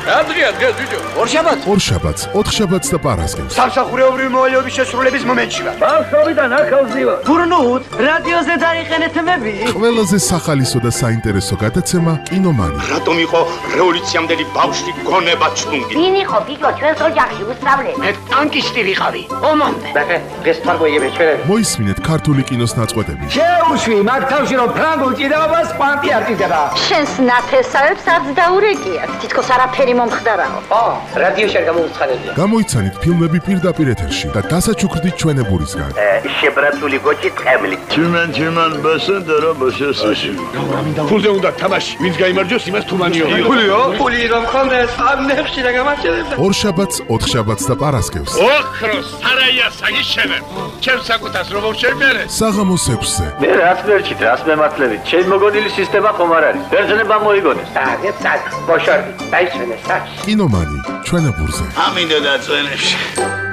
რა დღეა დღეს ბიჭო? ორშაბათს, ოთხშაბათს და პარასკევს. სამსახურეობრივი მოვალეობის შესრულების მომენტში ვარ. ბავშვობიდან ახალზივარ. გურნუთ, რადიოზე დაიყენეთ მები. ყველაზე სახალისო და საინტერესო გადაცემა კინომანი. რატომ იყო რევოლუციამდელი ბავშვი გონება ჩლუნგი? ვინ იყო გიგო ჩვენს ოჯახში უსწავლე? მე ტანკისტი ვიყავი. ომამდე. დღეს თარგოიები ჩვენები. მოისმინეთ ქართული კინოს ნაწყვეტები. შეუშვი მაგ თავში რომ ფრანგულ ჭიდაობას კვანტი არ ჭირდება. შენს ნათესავებს არც დაურეკიათ. თითქოს არაფერი მომხდარაო. რადიოში არ გამოუცხადებია. გამოიცანით ფილმები პირდაპირ ეთერში და დასაჩუქრდით ჩვენებურისგან. შებრაცული გოჭი ტყემლი. Чиман басендера басесაში. ფულზე უნდა თამაში. ვინც გაიმარჯვოს, იმას თუმანიო. ფულიო? ფული რომ ხონდეს ამ ნებში და გამარჯვებდა. ორშაბათს, ოთხშაბათს და პარასკევს. ოქროს სარაია საგიშენებ. ჩემს საკუთას რომ შევმერე. საღამოს 6-ზე. მე რას მერჩით, რას მემართლებით? ჩემ მოგონილი სისტემა ხომ არ არის. ბერძნება მოიგონეს. ბოშორდი, დაიჩვენე საჩ. კინომანი ჩვენებურზე. ამინდა და წვენებში.